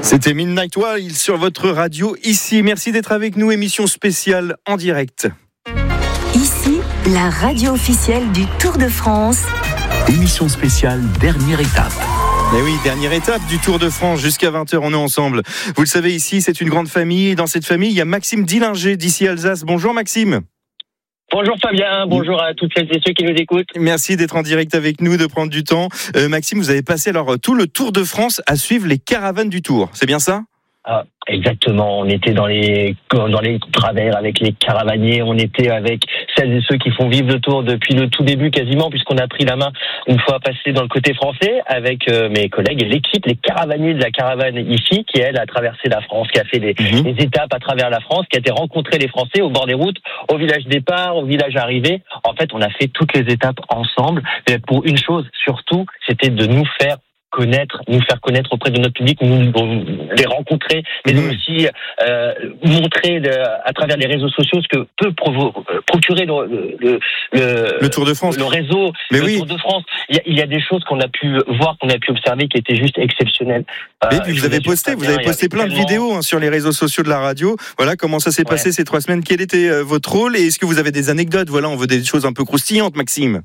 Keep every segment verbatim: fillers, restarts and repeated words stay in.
C'était Midnight Wild sur votre radio ici. Merci d'être avec nous, émission spéciale en direct. Ici, la radio officielle du Tour de France. Émission spéciale, dernière étape. Mais oui, dernière étape du Tour de France, jusqu'à vingt heures, on est ensemble. Vous le savez, ici, c'est une grande famille. Et dans cette famille, il y a Maxime Dillinger d'ici Alsace. Bonjour Maxime. Bonjour Fabien, bonjour à toutes celles et ceux qui nous écoutent. Merci d'être en direct avec nous, de prendre du temps. Euh, Maxime, vous avez passé alors tout le Tour de France à suivre les caravanes du Tour, c'est bien ça ? Ah, exactement, on était dans les dans les travers avec les caravaniers, on était avec celles et ceux qui font vivre le Tour depuis le tout début quasiment, puisqu'on a pris la main une fois passé dans le côté français avec euh, mes collègues et l'équipe, les caravaniers de la caravane ici, qui elle a traversé la France, qui a fait des, mmh. des étapes à travers la France, qui a été rencontrer les Français au bord des routes, au village départ, au village arrivée. En fait, on a fait toutes les étapes ensemble, mais pour une chose surtout, c'était de nous faire connaître, nous faire connaître auprès de notre public, nous, nous les rencontrer, mais mmh. aussi euh, montrer le, à travers les réseaux sociaux ce que peut provo- procurer le, le, le, le Tour de France, le réseau, mais le oui. Tour de France. Il y, a, il y a des choses qu'on a pu voir, qu'on a pu observer, qui étaient juste exceptionnelles. Et puis euh, vous avez posté, vous avez posté plein tellement... de vidéos hein, sur les réseaux sociaux de la radio. Voilà comment ça s'est ouais. passé ces trois semaines. Quel était euh, votre rôle et est-ce que vous avez des anecdotes ? Voilà, on veut des choses un peu croustillantes, Maxime.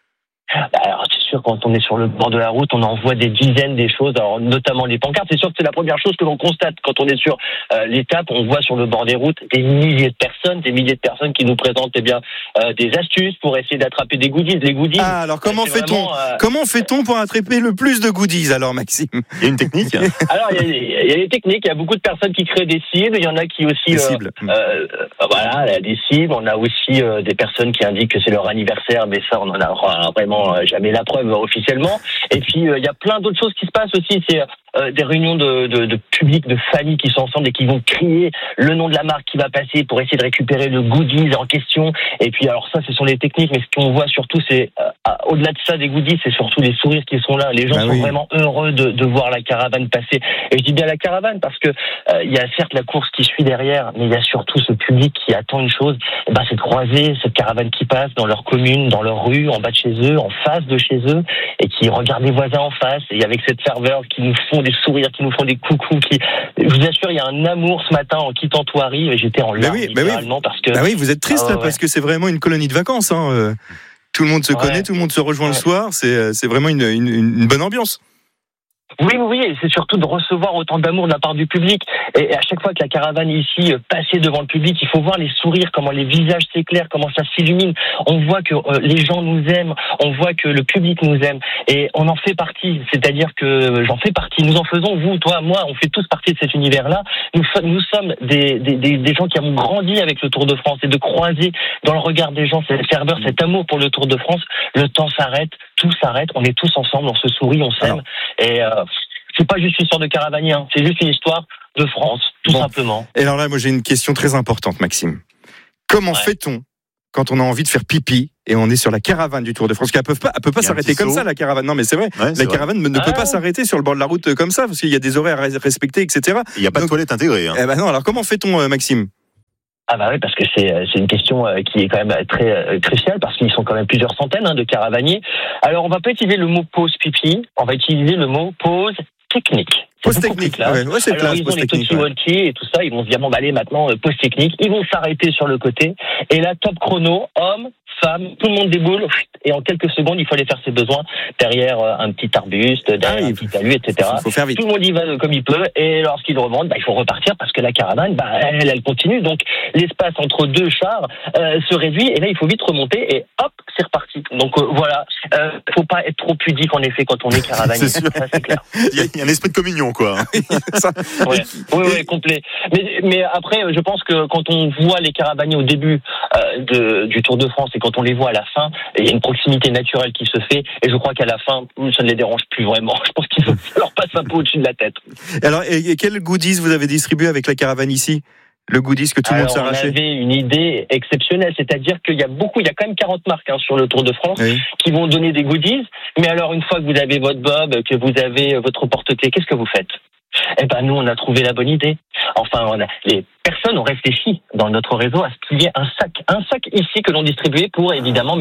Alors, c'est sûr, quand on est sur le bord de la route, on en voit des dizaines des choses, alors notamment les pancartes. C'est sûr que c'est la première chose que l'on constate quand on est sur euh, l'étape. On voit sur le bord des routes des milliers de personnes, des milliers de personnes qui nous présentent eh bien euh, des astuces pour essayer d'attraper des goodies. Les goodies. Ah, alors comment fait-on vraiment, euh... Comment fait-on pour attraper le plus de goodies alors, Maxime ? Il y a une technique. Alors, il y, a, il y a des techniques. Il y a beaucoup de personnes qui créent des cibles. Il y en a qui aussi. Des euh, cibles. Euh, euh, voilà, des cibles. On a aussi euh, des personnes qui indiquent que c'est leur anniversaire, mais ça, on en a vraiment jamais la preuve officiellement. Et puis il euh, y a plein d'autres choses qui se passent aussi. C'est euh, des réunions de, de, de public, de familles qui sont ensemble et qui vont crier le nom de la marque qui va passer pour essayer de récupérer le goodies en question. Et puis alors ça, ce sont les techniques, mais ce qu'on voit surtout, c'est euh, au-delà de ça des goodies, c'est surtout les sourires qui sont là. Les gens ah sont oui. vraiment heureux de, de voir la caravane passer. Et je dis bien la caravane parce que il euh, y a certes la course qui suit derrière, mais il y a surtout ce public qui attend une chose. Et ben, c'est de croiser cette caravane qui passe dans leur commune, dans leur rue, en bas de chez eux, en face de chez eux, et qui regardent les voisins en face, et avec cette ferveur qui nous font des sourires, qui nous font des coucous, qui, je vous assure, il y a un amour ce matin en quittant Thoiry, et j'étais en larmes oui, littéralement oui. parce que. Bah oui, vous êtes triste ah, là, ouais. parce que c'est vraiment une colonie de vacances. Hein. Euh, tout le monde se ouais. connaît, tout le monde se rejoint ouais. le soir. C'est, c'est vraiment une, une, une bonne ambiance. Oui, oui, oui, et c'est surtout de recevoir autant d'amour de la part du public. Et à chaque fois que la caravane ici passait devant le public, il faut voir les sourires, comment les visages s'éclairent, comment ça s'illumine. On voit que euh, les gens nous aiment, on voit que le public nous aime, et on en fait partie. C'est-à-dire que j'en fais partie. Nous en faisons, vous, toi, moi, on fait tous partie de cet univers-là. Nous, nous sommes des, des, des, des gens qui avons grandi avec le Tour de France, et de croiser dans le regard des gens cette ferveur, cet amour pour le Tour de France. Le temps s'arrête, tout s'arrête. On est tous ensemble, on se sourit, on s'aime. Alors. Et euh, c'est pas juste une histoire de caravanier, hein. C'est juste une histoire de France, tout bon. simplement. Et alors là, moi j'ai une question très importante, Maxime. Comment ouais. fait-on quand on a envie de faire pipi et on est sur la caravane du Tour de France? Parce qu'elle peut pas, elle peut pas s'arrêter comme saut. ça, la caravane. Non, mais c'est vrai. Ouais, c'est la caravane vrai. ne peut ah. pas s'arrêter sur le bord de la route comme ça, parce qu'il y a des horaires à respecter, et cetera. Il n'y a pas Donc, de toilette intégrée. Hein. Eh ben non. Alors comment fait-on, euh, Maxime? Ah bah oui, parce que c'est c'est une question qui est quand même très euh, cruciale, parce qu'ils sont quand même plusieurs centaines hein, de caravaniers. Alors on va pas utiliser le mot pause pipi, on va utiliser le mot pause technique. Pause technique, là. Ouais, ouais, c'est Alors classe, ils ont les petits walkies et tout ça, ils vont se dire bon bah allez maintenant euh, pause technique, ils vont s'arrêter sur le côté, et là top chrono, homme, femme, tout le monde déboule, et en quelques secondes il faut aller faire ses besoins derrière euh, un petit arbuste, derrière ah, un petit talus, et cetera. Faut faire vite. Tout le monde y va comme il peut, et lorsqu'il remonte, bah il faut repartir parce que la caravane, bah elle, elle continue, donc l'espace entre deux chars euh, se réduit, et là il faut vite remonter, et hop c'est reparti. Donc euh, voilà, euh, faut pas être trop pudique en effet quand on est caravanier, ça c'est clair. Il y, a, il y a un esprit de communion quoi. Ça. Ouais. Oui, oui, complet. Mais, mais après, je pense que quand on voit les caravaniers au début euh, de, du Tour de France et quand on les voit à la fin, il y a une proximité naturelle qui se fait. Et je crois qu'à la fin, ça ne les dérange plus vraiment. Je pense qu'ils leur passent un peu au-dessus de la tête. Alors, et, et quels goodies vous avez distribué avec la caravane ici ? Le goodies que tout le monde s'arrachait. On avait une idée exceptionnelle, c'est-à-dire qu'il y a beaucoup, il y a quand même quarante marques hein, sur le Tour de France oui. qui vont donner des goodies. Mais alors, une fois que vous avez votre bob, que vous avez votre porte-clés, qu'est-ce que vous faites ? Eh ben nous on a trouvé la bonne idée. Enfin on a, les personnes ont réfléchi dans notre réseau à ce qu'il y ait un sac, un sac ici que l'on distribuait pour évidemment mettre quoi ?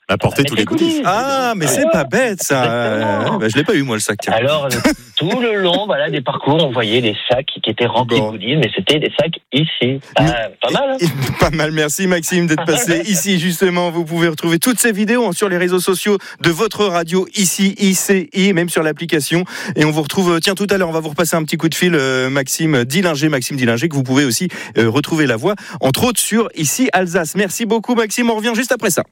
Apporter tous les goodies. Ah, mais c'est pas bête ça. Euh, bah, je l'ai pas eu moi le sac. Tiens. Alors tout le long, voilà, des parcours, on voyait des sacs qui étaient remplis bon. de goodies, mais c'était des sacs ici. Ah, pas mal. Hein. Pas mal. Merci Maxime d'être passé ici justement. Vous pouvez retrouver toutes ces vidéos sur les réseaux sociaux de votre radio ici I C I, même sur l'application. Et on vous retrouve. Tiens, tout à l'heure, on va vous repasser un petit coup de fil, euh, Maxime Dillinger, Maxime Dillinger, que vous pouvez aussi euh, retrouver la voix, entre autres sur Ici Alsace. Merci beaucoup Maxime. On revient juste après ça.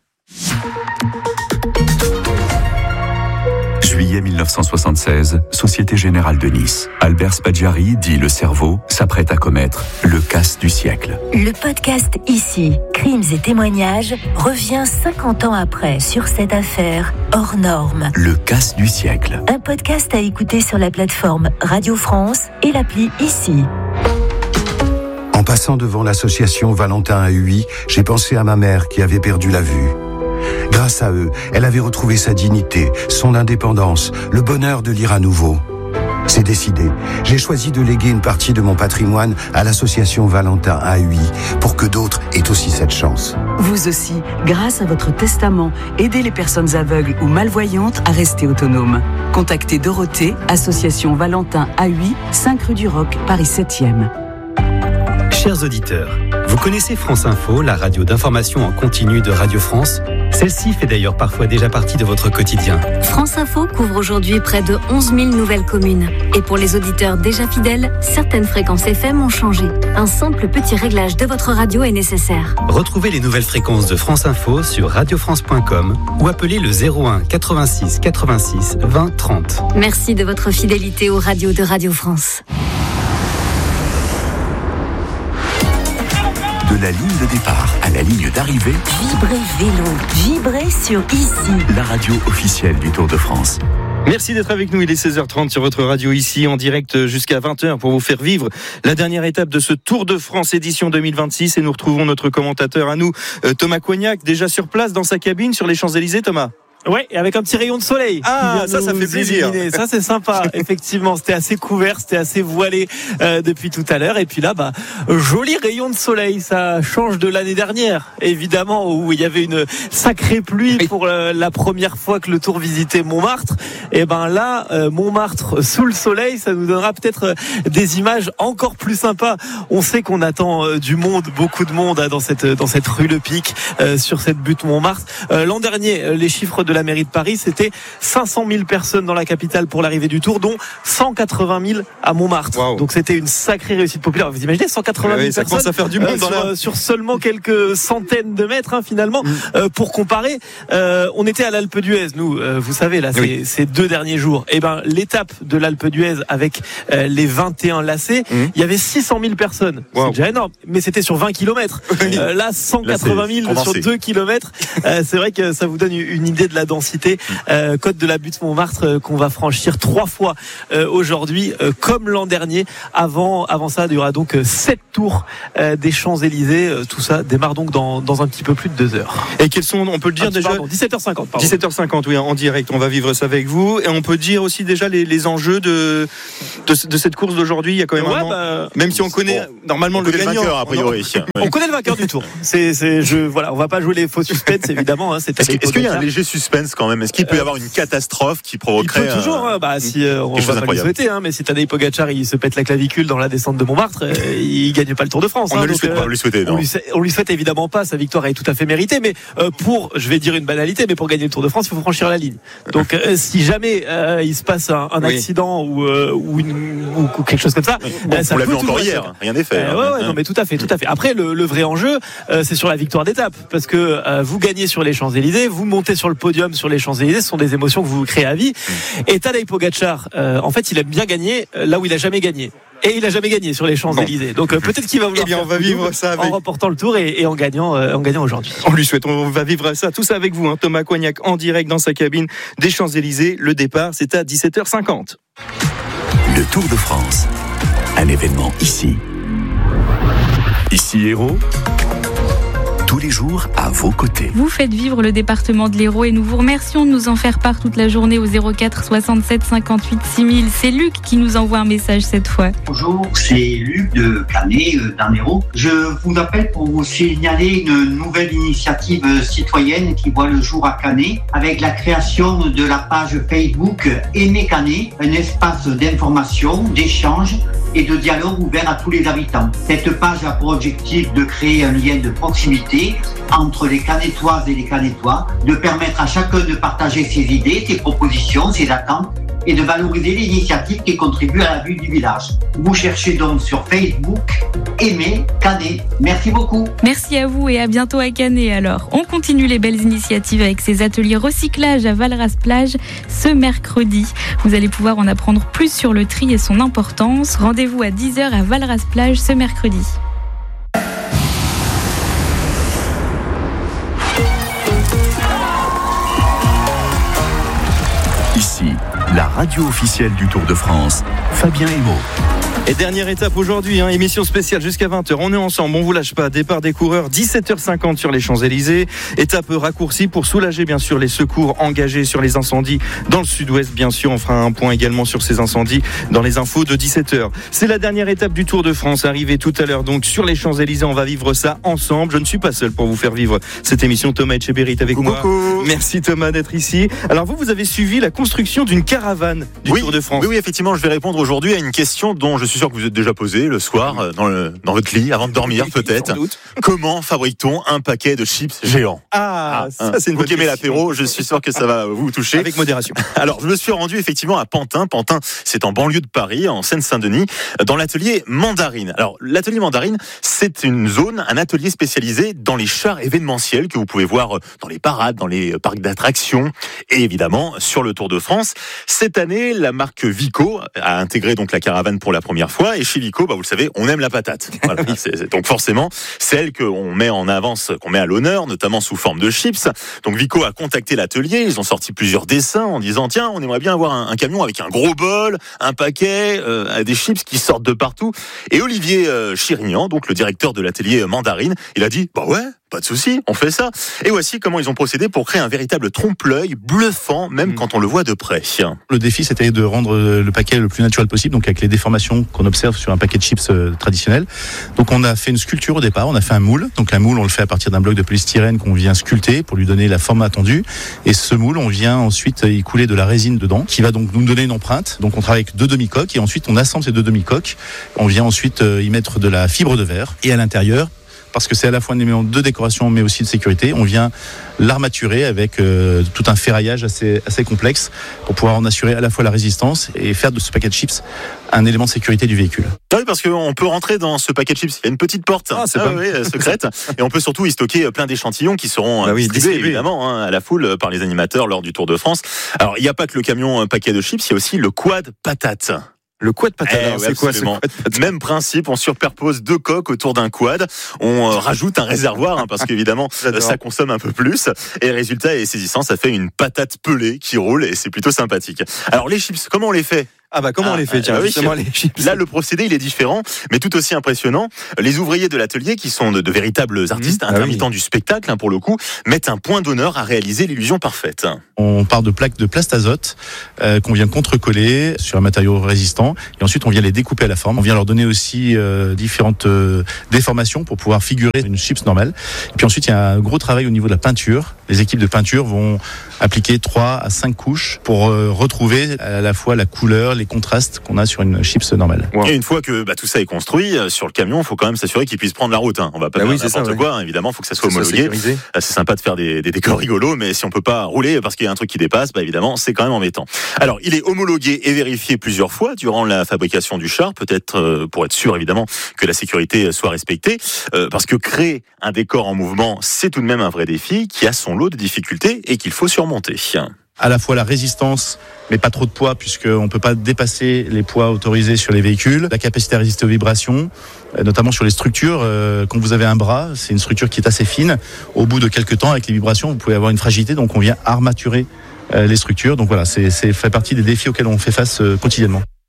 Juillet mille neuf cent soixante-seize, Société Générale de Nice. Albert Spaggiari, dit le cerveau, s'apprête à commettre le casse du siècle. Le podcast Ici, crimes et témoignages, revient cinquante ans après sur cette affaire hors norme. Le casse du siècle. Un podcast à écouter sur la plateforme Radio France et l'appli Ici. En passant devant l'association Valentin à Huy, j'ai pensé à ma mère qui avait perdu la vue. Grâce à eux, elle avait retrouvé sa dignité, son indépendance, le bonheur de lire à nouveau. C'est décidé. J'ai choisi de léguer une partie de mon patrimoine à l'association Valentin à Huy pour que d'autres aient aussi cette chance. Vous aussi, grâce à votre testament, aidez les personnes aveugles ou malvoyantes à rester autonomes. Contactez Dorothée, association Valentin à Huy, cinq rue du Roc, Paris septième. Chers auditeurs, vous connaissez France Info, la radio d'information en continu de Radio France ? Celle-ci fait d'ailleurs parfois déjà partie de votre quotidien. France Info couvre aujourd'hui près de onze mille nouvelles communes. Et pour les auditeurs déjà fidèles, certaines fréquences F M ont changé. Un simple petit réglage de votre radio est nécessaire. Retrouvez les nouvelles fréquences de France Info sur radio france point com ou appelez le zéro un quatre-vingt-six quatre-vingt-six vingt trente. Merci de votre fidélité aux radios de Radio France. De la ligne de départ à la ligne d'arrivée, Vibrez vélo, vibrez sur Ici. La radio officielle du Tour de France. Merci d'être avec nous, il est seize heures trente sur votre radio ici, en direct jusqu'à vingt heures pour vous faire vivre la dernière étape de ce Tour de France édition deux mille vingt-six. Et nous retrouvons notre commentateur à nous, Thomas Coignac, déjà sur place dans sa cabine sur les Champs-Élysées. Thomas. Ouais, et avec un petit rayon de soleil. Ah, ça, ça fait plaisir. Illuminer. Ça, c'est sympa. Effectivement, c'était assez couvert, c'était assez voilé euh, depuis tout à l'heure. Et puis là, bah, joli rayon de soleil. Ça change de l'année dernière, évidemment, où il y avait une sacrée pluie pour euh, la première fois que le Tour visitait Montmartre. Et ben là, euh, Montmartre sous le soleil, ça nous donnera peut-être euh, des images encore plus sympas. On sait qu'on attend euh, du monde, beaucoup de monde hein, dans cette dans cette rue Le Pic, euh, sur cette butte Montmartre. Euh, l'an dernier, euh, les chiffres de de la mairie de Paris, c'était cinq cent mille personnes dans la capitale pour l'arrivée du Tour, dont cent quatre-vingt mille à Montmartre. Wow. Donc c'était une sacrée réussite populaire. Vous imaginez cent quatre-vingt mille oui, personnes, ça commence à faire du monde euh, dans sur, la... sur seulement quelques centaines de mètres hein, finalement. Mm. Euh, pour comparer, euh, on était à l'Alpe d'Huez, nous, euh, vous savez là, oui. ces, ces deux derniers jours. Et ben l'étape de l'Alpe d'Huez avec euh, les vingt et un lacets, mm. il y avait six cent mille personnes. Wow. C'est déjà énorme, mais c'était sur vingt kilomètres. Oui. Euh, là, cent quatre-vingt mille là, sur deux kilomètres. Euh, c'est vrai que ça vous donne une idée de la densité. Euh, côte de la butte Montmartre euh, qu'on va franchir trois fois euh, aujourd'hui, euh, comme l'an dernier. Avant, avant ça, il y aura donc euh, sept tours euh, des Champs-Élysées. Euh, tout ça démarre donc dans, dans un petit peu plus de deux heures. Et quels sont, on peut le dire ah, déjà, pardon, dix-sept heures cinquante. Pardon. dix-sept heures cinquante, oui, en direct. On va vivre ça avec vous. Et on peut dire aussi déjà les, les enjeux de, de, de cette course d'aujourd'hui. Il y a quand même ouais, un bah, même si on connaît bon, normalement on le connaît gagnant. Le vainqueur, a priori. On connaît le vainqueur du Tour. C'est, c'est, je, voilà, on va pas jouer les faux suspens évidemment. Hein, c'est est-ce, est-ce qu'il y a un léger suspense quand même? Est-ce qu'il peut y avoir une catastrophe qui provoquerait? Il peut toujours, euh, hein, bah, si, euh, on va pas le souhaiter, hein, mais si Tadej Pogacar il se pète la clavicule dans la descente de Montmartre, euh, il gagne pas le Tour de France. On hein, ne lui donc, souhaite euh, pas, on lui souhaiter, non. On lui, on lui souhaite évidemment pas, sa victoire est tout à fait méritée, mais euh, pour, je vais dire une banalité, mais pour gagner le Tour de France, il faut franchir la ligne. Donc euh, si jamais euh, il se passe un, un oui. accident ou, euh, ou, une, ou, ou quelque chose comme ça, bon, euh, ça on l'a peut vu encore hier, hein, rien n'est fait. Euh, ouais, ouais, non, mais tout à fait, tout à fait. Après, le, le vrai enjeu, euh, c'est sur la victoire d'étape, parce que euh, vous gagnez sur les Champs-Élysées, vous montez sur le podium sur les Champs-Élysées, ce sont des émotions que vous créez à vie. Et Tadej Pogacar, euh, en fait, il aime bien gagner euh, là où il a jamais gagné. Et il a jamais gagné sur les Champs-Élysées. Donc euh, peut-être qu'il va vouloir. Eh bien, on va vivre ça avec... en remportant le Tour et, et en gagnant, euh, en gagnant aujourd'hui. On lui souhaite. On va vivre ça, tout ça avec vous, hein, Thomas Coignac en direct dans sa cabine des Champs-Élysées. Le départ, c'est à dix-sept heures cinquante. Le Tour de France, un événement ici. Ici Hérault. tous les jours à vos côtés. Vous faites vivre le département de l'Hérault et nous vous remercions de nous en faire part toute la journée au zéro quatre soixante-sept cinquante-huit six mille. C'est Luc qui nous envoie un message cette fois. Bonjour, c'est Luc de Canet, dans l'Hérault. Je vous appelle pour vous signaler une nouvelle initiative citoyenne qui voit le jour à Canet avec la création de la page Facebook Aimer Canet, un espace d'information, d'échange et de dialogue ouvert à tous les habitants. Cette page a pour objectif de créer un lien de proximité entre les Canetoises et les Canetois, de permettre à chacun de partager ses idées, ses propositions, ses attentes et de valoriser l'initiative qui contribue à la vie du village. Vous cherchez donc sur Facebook Aimer Canet. Merci beaucoup. Merci à vous et à bientôt à Canet alors. On continue les belles initiatives avec ces ateliers recyclage à Valras-Plage ce mercredi. Vous allez pouvoir en apprendre plus sur le tri et son importance. Rendez-vous à dix heures à Valras-Plage ce mercredi. Ici, la radio officielle du Tour de France, Fabien Hémaud. Et dernière étape aujourd'hui, hein, émission spéciale jusqu'à vingt heures. On est ensemble, on vous lâche pas. Départ des coureurs, dix-sept heures cinquante sur les Champs-Élysées. Étape raccourcie pour soulager bien sûr les secours engagés sur les incendies dans le sud-ouest. Bien sûr, on fera un point également sur ces incendies dans les infos de dix-sept heures. C'est la dernière étape du Tour de France, arrivée tout à l'heure donc sur les Champs-Élysées. On va vivre ça ensemble. Je ne suis pas seul pour vous faire vivre cette émission. Thomas Etcheberry est avec coucou, moi. Coucou. Merci Thomas d'être ici. Alors vous, vous avez suivi la construction d'une caravane du oui, Tour de France. Oui, oui, effectivement, je vais répondre aujourd'hui à une question dont je suis sûr que vous êtes déjà posée le soir dans, le, dans votre lit avant de dormir peut-être. Comment fabrique-t-on un paquet de chips géants? Ah, ah ça hein. c'est une Vous bonne qui aimez question. l'apéro, je suis sûr que ça va vous toucher. Avec modération. Alors, je me suis rendu effectivement à Pantin. Pantin, c'est en banlieue de Paris, en Seine-Saint-Denis, dans l'atelier Mandarine. Alors, l'atelier Mandarine, c'est une zone, un atelier spécialisé dans les chars événementiels que vous pouvez voir dans les parades, dans les parcs d'attractions et évidemment sur le Tour de France. Cette année, la marque Vico a intégré donc la caravane pour la première fois et chez Vico, bah, vous le savez, on aime la patate. Voilà. c'est, c'est, donc forcément, c'est elle qu'on met en avance, qu'on met à l'honneur, notamment sous forme de chips. Donc Vico a contacté l'atelier, ils ont sorti plusieurs dessins en disant tiens, on aimerait bien avoir un, un camion avec un gros bol, un paquet, euh, des chips qui sortent de partout. Et Olivier euh, Chirignan, donc le directeur de l'atelier Mandarine, il a dit bah ouais, pas de souci, on fait ça. Et voici comment ils ont procédé pour créer un véritable trompe-l'œil bluffant, même mmh. quand on le voit de près. Le défi, c'était de rendre le paquet le plus naturel possible, donc avec les déformations qu'on observe sur un paquet de chips euh, traditionnel. Donc on a fait une sculpture au départ, on a fait un moule. Donc un moule, on le fait à partir d'un bloc de polystyrène qu'on vient sculpter pour lui donner la forme attendue. Et ce moule, on vient ensuite y couler de la résine dedans, qui va donc nous donner une empreinte. Donc on travaille avec deux demi-coques et ensuite on assemble ces deux demi-coques. On vient ensuite y mettre de la fibre de verre et à l'intérieur, parce que c'est à la fois un élément de décoration mais aussi de sécurité, on vient l'armaturer avec euh, tout un ferraillage assez, assez complexe pour pouvoir en assurer à la fois la résistance et faire de ce paquet de chips un élément de sécurité du véhicule. Oui, parce qu'on peut rentrer dans ce paquet de chips, il y a une petite porte ah, c'est ah, pas oui, secrète et on peut surtout y stocker plein d'échantillons qui seront bah oui, distribués évidemment hein, à la foule par les animateurs lors du Tour de France. Alors il n'y a pas que le camion paquet de chips, il y a aussi le quad patate. Le quad patate, eh, c'est ouais, quoi ce quad patate? Même principe, on superpose deux coques autour d'un quad, on euh, rajoute un réservoir hein, parce qu'évidemment ça consomme un peu plus et le résultat est saisissant, ça fait une patate pelée qui roule et c'est plutôt sympathique. Alors les chips, comment on les fait? Ah bah comment ah, on les fait tiens, oui, justement les chips. Là le procédé il est différent mais tout aussi impressionnant. Les ouvriers de l'atelier qui sont de, de véritables artistes mmh, intermittents ah oui. du spectacle hein, pour le coup mettent un point d'honneur à réaliser l'illusion parfaite. On part de plaques de plastazote euh, qu'on vient contrecoller sur un matériau résistant et ensuite on vient les découper à la forme. On vient leur donner aussi euh, différentes euh, déformations pour pouvoir figurer une chips normale. Et puis ensuite il y a un gros travail au niveau de la peinture. Les équipes de peinture vont appliquer trois à cinq couches pour euh, retrouver à la fois la couleur, les contrastes qu'on a sur une chips normale. Wow. Et une fois que bah, tout ça est construit euh, sur le camion, il faut quand même s'assurer qu'il puisse prendre la route. Hein. On va pas bah faire oui, n'importe ça, quoi. Ouais. Hein. Évidemment, il faut que ça soit que homologué. Ça soit c'est sympa de faire des, des décors rigolos, mais si on peut pas rouler parce qu'il y a un truc qui dépasse, bah évidemment, c'est quand même embêtant. Alors, il est homologué et vérifié plusieurs fois durant la fabrication du char, peut-être euh, pour être sûr évidemment que la sécurité soit respectée, euh, parce que créer un décor en mouvement, c'est tout de même un vrai défi qui a son lot de difficultés et qu'il faut surmonter. À la fois la résistance, mais pas trop de poids, puisqu'on ne peut pas dépasser les poids autorisés sur les véhicules. La capacité à résister aux vibrations, notamment sur les structures. Quand vous avez un bras, c'est une structure qui est assez fine. Au bout de quelques temps, avec les vibrations, vous pouvez avoir une fragilité, donc on vient armaturer les structures. Donc voilà, c'est, c'est fait partie des défis auxquels on fait face quotidiennement.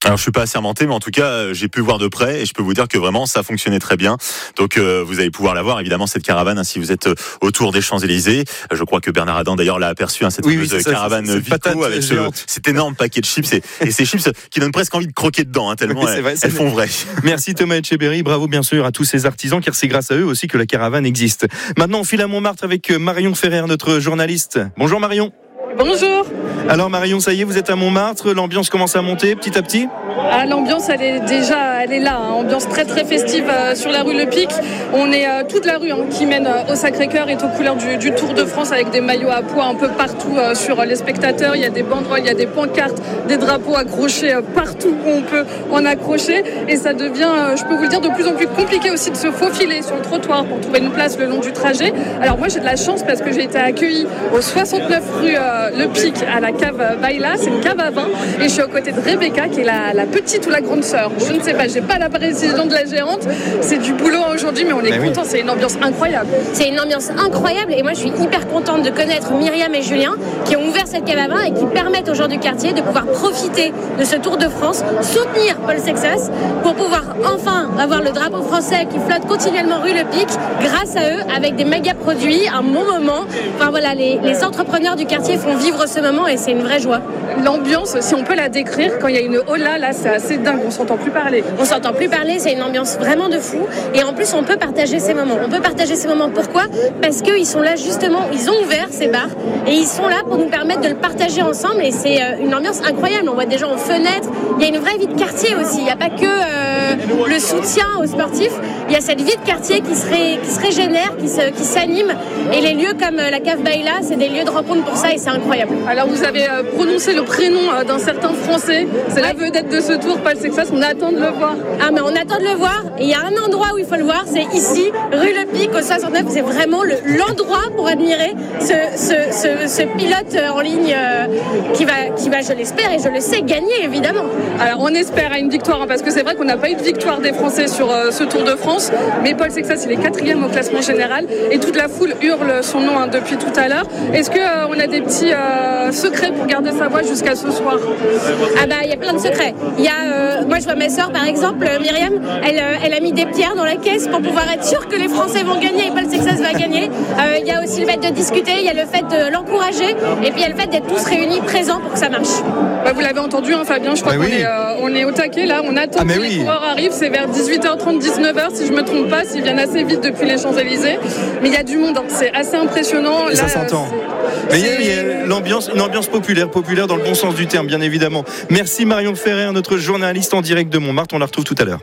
Alors je suis pas assermenté, mais en tout cas j'ai pu voir de près et je peux vous dire que vraiment ça fonctionnait très bien. Donc euh, vous allez pouvoir la voir évidemment cette caravane hein, si vous êtes autour des Champs-Élysées. Je crois que Bernard Adam d'ailleurs l'a aperçu hein, cette oui, fameuse oui, ça, caravane c'est, c'est Vico avec ce, cet énorme paquet de chips et, et ces chips qui donnent presque envie de croquer dedans hein, tellement oui, elles, vrai, elles font vrai. Merci Thomas Etcheberry, bravo bien sûr à tous ces artisans car c'est grâce à eux aussi que la caravane existe. Maintenant on file à Montmartre avec Marion Ferrer, notre journaliste. Bonjour Marion. Bonjour. Alors Marion, ça y est, vous êtes à Montmartre, l'ambiance commence à monter petit à petit ? Ah, l'ambiance, elle est déjà, elle est là, hein. Ambiance très très festive euh, sur la rue Le Pic. On est euh, toute la rue hein, qui mène euh, au Sacré-Cœur est aux couleurs du, du Tour de France avec des maillots à pois un peu partout euh, sur euh, les spectateurs. Il y a des banderoles, il y a des pancartes, des drapeaux accrochés euh, partout où on peut en accrocher. Et ça devient, euh, je peux vous le dire, de plus en plus compliqué aussi de se faufiler sur le trottoir pour trouver une place le long du trajet. Alors moi j'ai de la chance parce que j'ai été accueillie au soixante-neuf rue euh, Le Pic à la cave Baïla, c'est une cave à vin et je suis aux côtés de Rebecca qui est la, la petite ou la grande sœur, je ne sais pas, j'ai pas la précision de la gérante, c'est du boulot aujourd'hui mais on est mais content, oui. C'est une ambiance incroyable. C'est une ambiance incroyable et moi je suis hyper contente de connaître Myriam et Julien qui ont ouvert cette cave à vin et qui permettent aux gens du quartier de pouvoir profiter de ce Tour de France, soutenir Paul Sexas pour pouvoir enfin avoir le drapeau français qui flotte continuellement rue Le Pic grâce à eux avec des méga produits, un bon moment. Enfin voilà, les, les entrepreneurs du quartier font vivre ce moment et c'est une vraie joie. L'ambiance, si on peut la décrire, quand il y a une hola, là c'est assez dingue, on s'entend plus parler. On s'entend plus parler, c'est une ambiance vraiment de fou et en plus on peut partager ces moments. On peut partager ces moments, pourquoi ? Parce qu'ils sont là justement, ils ont ouvert ces bars et ils sont là pour nous permettre de le partager ensemble et c'est une ambiance incroyable. On voit des gens aux fenêtres, il y a une vraie vie de quartier aussi, il n'y a pas que euh, le soutien aux sportifs, il y a cette vie de quartier qui se, ré, qui se régénère, qui, se, qui s'anime et les lieux comme la cave Baïla, c'est des lieux de rencontre pour ça et c'est incroyable. Alors vous avez euh, prononcé le prénom euh, d'un certain Français, c'est ouais. La vedette de ce tour, Paul Sexas, on attend de le voir. Ah mais on attend de le voir et il y a un endroit où il faut le voir, c'est ici, rue Le Pic au soixante-neuf, c'est vraiment le, l'endroit pour admirer ce, ce, ce, ce pilote en ligne euh, qui, va, qui va, je l'espère et je le sais, gagner évidemment. Alors on espère à une victoire hein, parce que c'est vrai qu'on n'a pas eu de victoire des Français sur euh, ce Tour de France, mais Paul Sexas il est quatrième au classement général et toute la foule hurle son nom hein, depuis tout à l'heure. Est-ce qu'on euh, a des petits euh, secrets pour garder sa voix jusqu'à ce soir ? Ah bah il y a plein de secrets. Il y a, euh, moi je vois ma sœur par exemple, Myriam, elle, euh, elle a mis des pierres dans la caisse pour pouvoir être sûre que les Français vont gagner et Paul Sexas va gagner. Euh, il y a aussi le fait de discuter, il y a le fait de l'encourager et puis il y a le fait d'être tous réunis présents pour que ça marche. Bah, vous l'avez entendu hein, Fabien, je crois bah, qu'on oui. est, euh, on est au taquet là, on attend ah, que oui. les coureurs arrivent, c'est vers dix-huit heures trente, dix-neuf heures si je me trompe pas, s'ils viennent assez vite depuis les Champs-Élysées. Mais il y a du monde, hein. C'est assez impressionnant. Et là, ça s'entend. Mais il y a, il y a l'ambiance, une ambiance populaire, populaire dans le bon sens du terme, bien évidemment. Merci Marion Ferrer, notre journaliste en direct de Montmartre. On la retrouve tout à l'heure.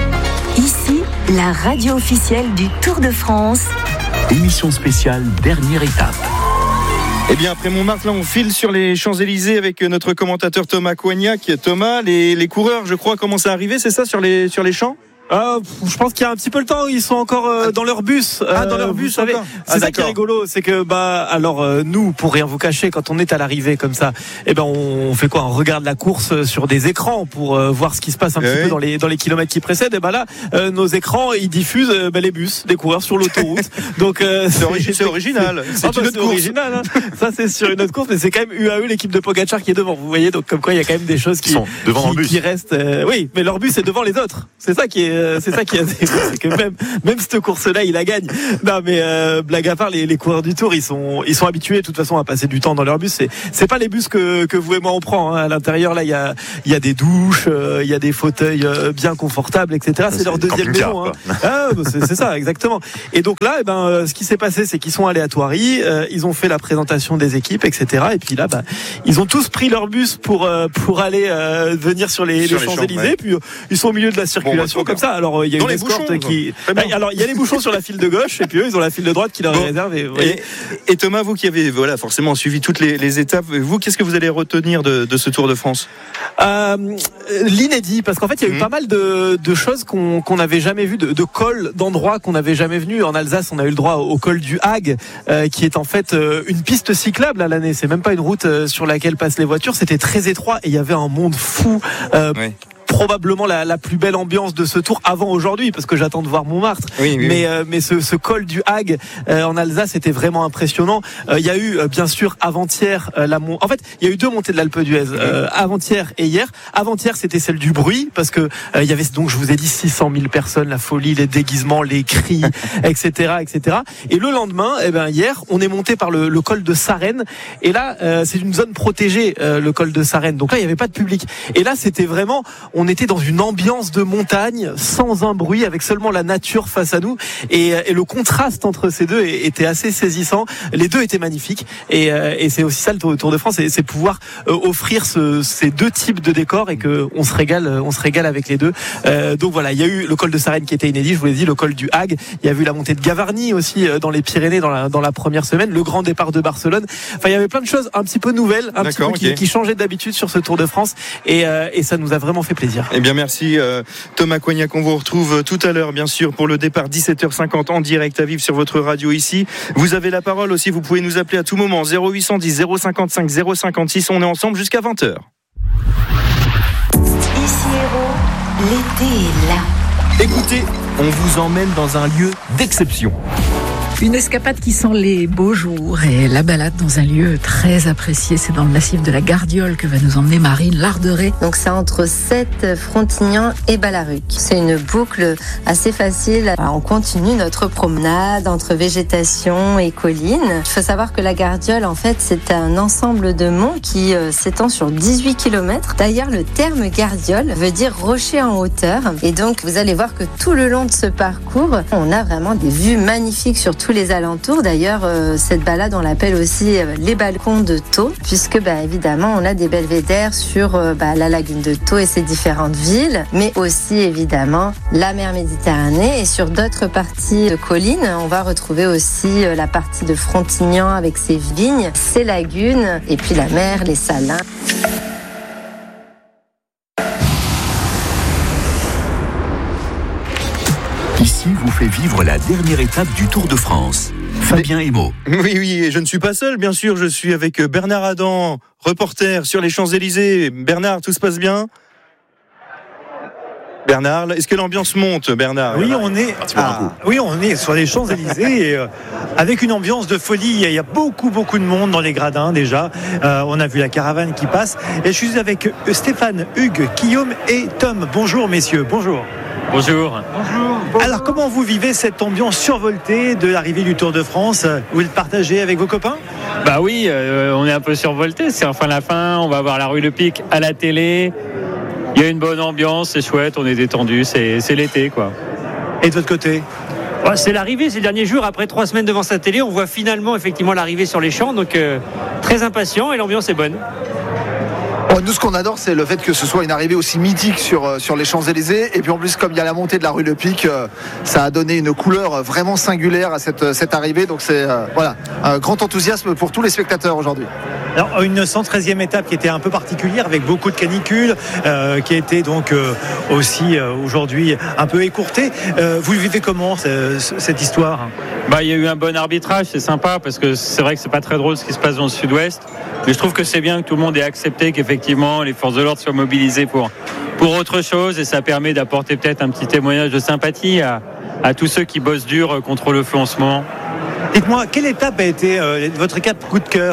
Ici, la radio officielle du Tour de France. Émission spéciale, dernière étape. Eh bien, après Montmartre, là, on file sur les Champs-Élysées avec notre commentateur Thomas Coignac. Thomas, les, les coureurs, je crois, commencent à arriver, c'est ça, sur les, sur les champs ? Euh, je pense qu'il y a un petit peu le temps, ils sont encore euh, dans leur bus. Ah, dans leur bus, vous savez, encore. C'est ah, ça qui est rigolo, c'est que bah alors euh, nous, pour rien vous cacher, quand on est à l'arrivée comme ça, eh ben on fait quoi ? On regarde la course sur des écrans pour euh, voir ce qui se passe un eh petit oui. peu dans les dans les kilomètres qui précèdent. Et ben là, euh, nos écrans, ils diffusent euh, ben, les bus des coureurs sur l'autoroute. Donc euh, c'est, origi- c'est original. C'est, ah, bah, une autre c'est original. Hein. Ça c'est sur une autre course, mais c'est quand même U A E l'équipe de Pogacar qui est devant. Vous voyez, donc comme quoi il y a quand même des choses qui, qui sont devant qui, le bus. qui restent. Euh, oui, mais leur bus est devant les autres. C'est ça qui est, c'est ça qui est. C'est que même même cette course-là, il la gagne. Non, mais euh, blague à part, les, les coureurs du Tour, ils sont ils sont habitués de toute façon à passer du temps dans leur bus. C'est c'est pas les bus que que vous et moi on prend. Hein. À l'intérieur, là, il y a il y a des douches, euh, il y a des fauteuils euh, bien confortables, et cetera. C'est, c'est leur deuxième maison. Hein. Ah, bah, c'est, c'est ça, exactement. Et donc là, eh ben, euh, ce qui s'est passé, c'est qu'ils sont allés à Thoiry, euh, ils ont fait la présentation des équipes, et cetera. Et puis là, bah, ils ont tous pris leur bus pour euh, pour aller euh, venir sur les, sur les, les Champs-Élysées. Ouais. Puis euh, ils sont au milieu de la circulation bon, bah, comme ça. Alors il y a une escorte qui. Alors il y a les bouchons sur la file de gauche et puis eux ils ont la file de droite qui leur bon. est réservée. Et, et Thomas, vous qui avez voilà forcément suivi toutes les, les étapes, vous qu'est-ce que vous allez retenir de, de ce Tour de France ? euh, L'inédit, parce qu'en fait il y a eu mmh. pas mal de, de choses qu'on qu'on n'avait jamais vues, de, de cols, d'endroits qu'on n'avait jamais venus. En Alsace, on a eu le droit au col du Hague, euh, qui est en fait euh, une piste cyclable à l'année. C'est même pas une route euh, sur laquelle passent les voitures. C'était très étroit et il y avait un monde fou. Euh, oui. probablement la, la plus belle ambiance de ce Tour avant aujourd'hui, parce que j'attends de voir Montmartre. Oui, oui, mais, oui. Euh, mais ce, ce col du Hag euh, en Alsace était vraiment impressionnant. Il euh, y a eu, euh, bien sûr, avant-hier, euh, la mon... en fait, il y a eu deux montées de l'Alpe d'Huez, euh, avant-hier et hier. Avant-hier, c'était celle du bruit, parce que il euh, y avait, donc, je vous ai dit, six cent mille personnes, la folie, les déguisements, les cris, et cetera, et cetera. Et le lendemain, eh ben, hier, on est monté par le, le col de Sarenne. Et là, euh, c'est une zone protégée, euh, le col de Sarenne. Donc là, il n'y avait pas de public. Et là, c'était vraiment, on était dans une ambiance de montagne, sans un bruit, avec seulement la nature face à nous. Et, et le contraste entre ces deux était assez saisissant. Les deux étaient magnifiques. Et, euh, et c'est aussi ça le Tour de France, c'est, c'est pouvoir euh, offrir ce, ces deux types de décors et que on se régale, on se régale avec les deux. Euh, donc voilà, il y a eu le col de Sarenne qui était inédit. Je vous l'ai dit, le col du Hag. Il y a eu la montée de Gavarnie aussi euh, dans les Pyrénées dans la, dans la première semaine. Le grand départ de Barcelone. Enfin, il y avait plein de choses un petit peu nouvelles, un D'accord, petit peu okay. qui, qui changeaient d'habitude sur ce Tour de France. Et, euh, et ça nous a vraiment fait plaisir. Eh bien, merci euh, Thomas Coignac. On vous retrouve tout à l'heure, bien sûr, pour le départ dix-sept heures cinquante en direct à vivre sur votre radio ici. Vous avez la parole aussi. Vous pouvez nous appeler à tout moment. zéro huit cent dix zéro cinquante-cinq zéro cinquante-six. On est ensemble jusqu'à vingt heures. Ici Hérault, l'été est là. Écoutez, on vous emmène dans un lieu d'exception. Une escapade qui sent les beaux jours et la balade dans un lieu très apprécié, c'est dans le massif de la Gardiole que va nous emmener Marine Larderet. Donc c'est entre Sète, Frontignan et Ballaruc. C'est une boucle assez facile. On continue notre promenade entre végétation et collines. Il faut savoir que la Gardiole, en fait, c'est un ensemble de monts qui euh, s'étend sur dix-huit kilomètres. D'ailleurs, le terme Gardiole veut dire rocher en hauteur. Et donc, vous allez voir que tout le long de ce parcours, on a vraiment des vues magnifiques sur tous les alentours. D'ailleurs, euh, cette balade, on l'appelle aussi euh, les balcons de Thau, puisque bah, évidemment, on a des belvédères sur euh, bah, la lagune de Thau et ses différentes villes, mais aussi évidemment la mer Méditerranée. Et sur d'autres parties de collines, on va retrouver aussi euh, la partie de Frontignan avec ses vignes, ses lagunes, et puis la mer, les salins. Ici vous fait vivre la dernière étape du Tour de France. Fabien Emo. Oui, oui, et je ne suis pas seul, bien sûr. Je suis avec Bernard Adam, reporter sur les Champs-Élysées. Bernard, tout se passe bien ? Bernard, est-ce que l'ambiance monte, Bernard ? Oui, on est, ah, oui, on est sur les Champs-Élysées et, euh, avec une ambiance de folie. Il y a beaucoup, beaucoup de monde dans les gradins déjà. Euh, on a vu la caravane qui passe. Et je suis avec Stéphane, Hugues, Guillaume et Tom. Bonjour, messieurs. Bonjour. Bonjour. Bonjour. Alors, comment vous vivez cette ambiance survoltée de l'arrivée du Tour de France ? Vous le partagez avec vos copains ? Bah oui, euh, on est un peu survolté. C'est enfin la fin. On va voir la rue Le Pic à la télé. Il y a une bonne ambiance, c'est chouette, on est détendu, c'est, c'est l'été, quoi. Et de votre côté ? Ouais, c'est l'arrivée, c'est le dernier jour. Après trois semaines devant sa télé, on voit finalement effectivement l'arrivée sur les champs. Donc euh, très impatient et l'ambiance est bonne. Bon, nous, ce qu'on adore, c'est le fait que ce soit une arrivée aussi mythique sur, sur les Champs-Élysées. Et puis en plus, comme il y a la montée de la rue Le Pic, euh, ça a donné une couleur vraiment singulière à cette, cette arrivée. Donc c'est euh, voilà, un grand enthousiasme pour tous les spectateurs aujourd'hui. Alors, une cent treizième étape qui était un peu particulière avec beaucoup de canicules, euh, qui a été donc euh, aussi euh, aujourd'hui un peu écourtée. Euh, vous le vivez comment cette histoire ? Bah, il y a eu un bon arbitrage, c'est sympa parce que c'est vrai que c'est pas très drôle ce qui se passe dans le sud-ouest. Mais je trouve que c'est bien que tout le monde ait accepté qu'effectivement les forces de l'ordre soient mobilisées pour, pour autre chose et ça permet d'apporter peut-être un petit témoignage de sympathie à, à tous ceux qui bossent dur contre le feu en ce moment. Dites-moi, quelle étape a été euh, votre étape coup de cœur ?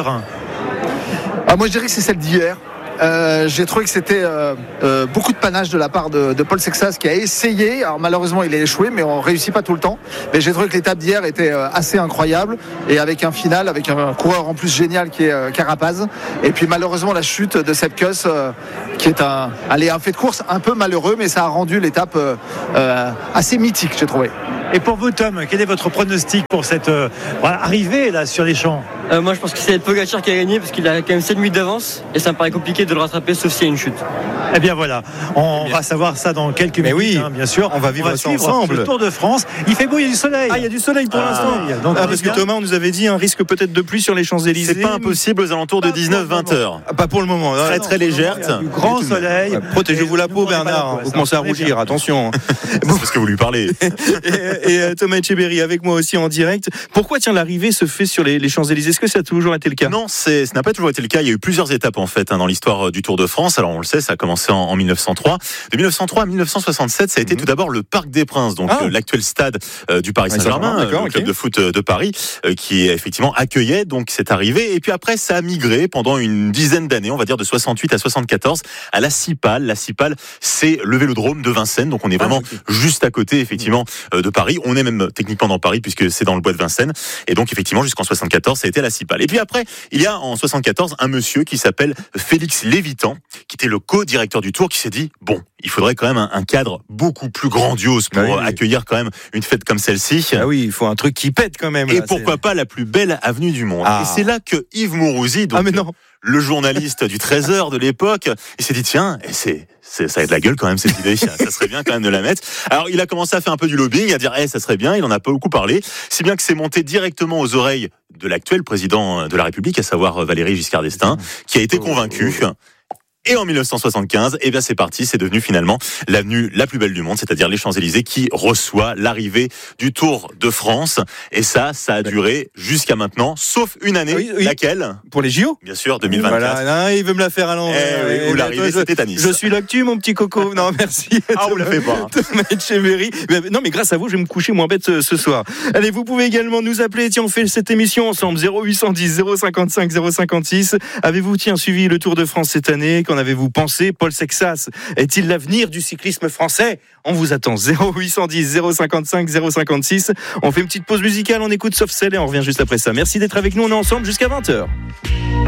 Ah, moi je dirais que c'est celle d'hier. Euh, j'ai trouvé que c'était euh, euh, beaucoup de panache de la part de, de Paul Sexas qui a essayé, alors malheureusement il a échoué mais on réussit pas tout le temps, mais j'ai trouvé que l'étape d'hier était euh, assez incroyable et avec un final, avec un coureur en plus génial qui est euh, Carapaz, et puis malheureusement la chute de Sepp Kuss euh, qui est un, allez, un fait de course un peu malheureux, mais ça a rendu l'étape euh, euh, assez mythique, j'ai trouvé. Et pour vous, Tom, quel est votre pronostic pour cette euh, voilà, arrivée là sur les champs ? euh, Moi, je pense que c'est Pogacar qui a gagné parce qu'il a quand même sept minutes d'avance et ça me paraît compliqué de le rattraper sauf s'il y a une chute. Eh bien voilà, on eh bien. va savoir ça dans quelques Mais minutes, oui, hein, bien sûr. On va vivre on va ça ensemble. Le Tour de France, il fait beau, il y a du soleil. Ah, il y a du soleil pour ah, l'instant. Donc, ah, parce que Thomas, on nous avait dit un risque peut-être de pluie sur les Champs-Élysées. C'est pas impossible aux alentours de dix-neuf vingt heures. Ah, pas pour le moment. Très très légère. Du grand soleil. Protégez-vous la peau, Bernard. Vous commencez à rougir, attention. C'est parce que vous lui parlez. et euh, Thomas Etcheberry avec moi aussi en direct. Pourquoi tiens l'arrivée se fait sur les, les Champs-Élysées? Est-ce que ça a toujours été le cas? Non, c'est, ça n'a pas toujours été le cas. Il y a eu plusieurs étapes en fait hein, dans l'histoire du Tour de France. Alors on le sait, ça a commencé en, en mille neuf cent trois. De mille neuf cent trois à mille neuf cent soixante-sept, ça a été mmh. tout d'abord le Parc des Princes, donc ah. euh, l'actuel stade euh, du Paris Saint-Germain, euh, le club okay. de foot de Paris, euh, qui effectivement accueillait donc cette arrivée. Et puis après, ça a migré pendant une dizaine d'années, on va dire de soixante-huit à soixante-quatorze, à la Cipale. La Cipale, c'est le Vélodrome de Vincennes, donc on est vraiment ah, okay. juste à côté effectivement euh, de Paris. On est même techniquement dans Paris puisque c'est dans le bois de Vincennes. Et donc effectivement jusqu'en soixante-quatorze, ça a été la Cipale. Et puis après, il y a en soixante-quatorze un monsieur qui s'appelle Félix Lévitan, qui était le co-directeur du Tour, qui s'est dit bon, il faudrait quand même un, un cadre beaucoup plus grandiose pour ah oui, accueillir quand même une fête comme celle-ci. Ah oui, il faut un truc qui pète quand même. Et là, pourquoi c'est... pas la plus belle avenue du monde. Ah. Et c'est là que Yves Mourouzi, donc ah mais non. le journaliste du treize heures de l'époque, il s'est dit tiens, et c'est, c'est ça a de la gueule quand même cette idée, ça serait bien quand même de la mettre. Alors il a commencé à faire un peu du lobbying, à dire eh, ça serait bien, il en a pas beaucoup parlé, si bien que c'est monté directement aux oreilles de l'actuel président de la République, à savoir Valéry Giscard d'Estaing, qui a été convaincu. Et en mille neuf cent soixante-quinze, eh bien c'est parti, c'est devenu finalement l'avenue la plus belle du monde, c'est-à-dire les Champs-Élysées, qui reçoit l'arrivée du Tour de France. Et ça, ça a duré jusqu'à maintenant, sauf une année, oui, oui. laquelle? Pour les J O. Bien sûr, deux mille vingt-quatre. Voilà, non, il veut me la faire à l'envers. Eh, oui, où l'arrivée, c'était à Nice. Je suis l'actu, mon petit coco. Non, merci. Ah, vous la faites pas. Thomas Etcheberry. Non, mais grâce à vous, je vais me coucher moins bête ce, ce soir. Allez, vous pouvez également nous appeler. Tiens, on fait cette émission ensemble. zéro huit cent dix, zéro cinquante-cinq, zéro cinquante-six. Avez-vous, tiens, suivi le Tour de France cette année? Qu'en avez-vous pensé? Paul Sexas est-il l'avenir du cyclisme français? On vous attend. zéro huit cent dix, zéro cinquante-cinq, zéro cinquante-six. On fait une petite pause musicale, on écoute Soft Cell et on revient juste après ça. Merci d'être avec nous, on est ensemble jusqu'à vingt heures.